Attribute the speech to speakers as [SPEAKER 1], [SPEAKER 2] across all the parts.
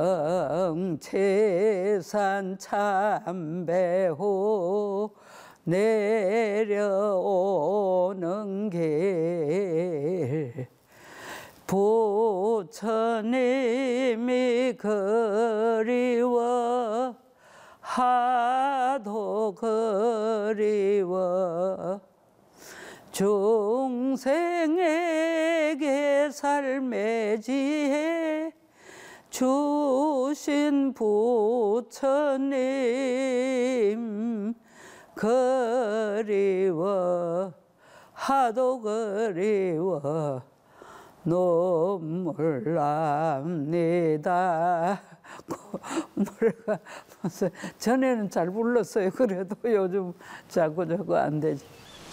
[SPEAKER 1] 채산 참배호 내려오는 길 부처님이 그리워 하도 그리워 중생에게 삶의 지혜 주신 부처님 그리워 하도 그리워 눈물 납니다. 노래가 전에는 잘 불렀어요. 그래도 요즘 자꾸 안 되지.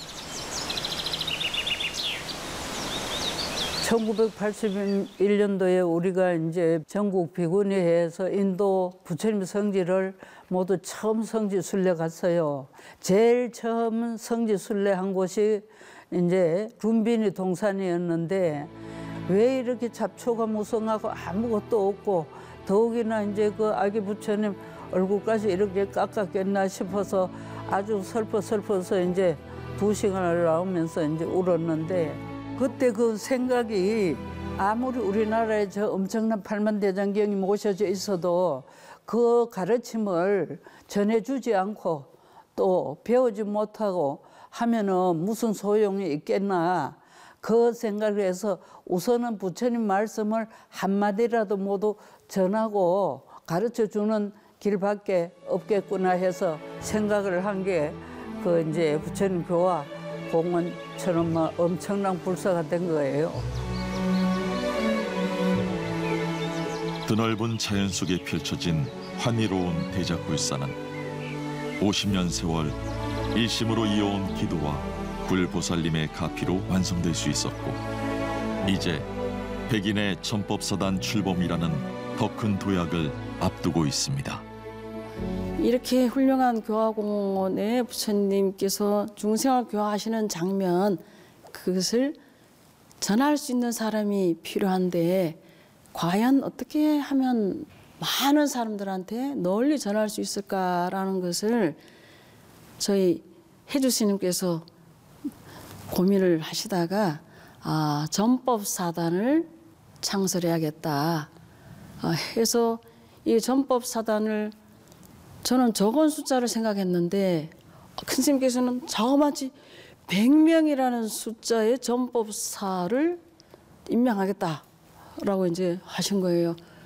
[SPEAKER 1] 1981년도에 우리가 이제 전국 비구니회에서 인도 부처님 성지를 모두 처음 성지 순례 갔어요. 제일 처음 성지 순례한 곳이 이제 룸비니 동산이었는데 왜 이렇게 잡초가 무성하고 아무것도 없고 더욱이나 이제 그 아기 부처님 얼굴까지 이렇게 깎았겠나 싶어서 아주 슬퍼서 이제 2시간을 나오면서 이제 울었는데 그때 그 생각이 아무리 우리나라에 저 엄청난 팔만대장경이 모셔져 있어도 그 가르침을 전해주지 않고 또 배우지 못하고 하면은 무슨 소용이 있겠나 그 생각을 해서 우선은 부처님 말씀을 한마디라도 모두 전하고 가르쳐주는 길밖에 없겠구나 해서 생각을 한 게 그 이제 부처님 교화 공원처럼 엄청난 불사가 된 거예요.
[SPEAKER 2] 드넓은 자연 속에 펼쳐진 환희로운 대작불사는 50년 세월 일심으로 이어온 기도와 굴보살님의 가피로 완성될 수 있었고 이제 백인의 전법사단 출범이라는 더 큰 도약을 앞두고 있습니다.
[SPEAKER 3] 이렇게 훌륭한 교화공원에 부처님께서 중생을 교화하시는 장면 그것을 전할 수 있는 사람이 필요한데 과연 어떻게 하면 많은 사람들한테 널리 전할 수 있을까라는 것을 저희 해주스님께서 고민을 하시다가 전법사단을 창설해야겠다 해서 이 전법사단을 저는 적은 숫자를 생각했는데 큰 스님께서는 자그마치 100명이라는 숫자의 전법사를 임명하겠다라고 이제 하신 거예요.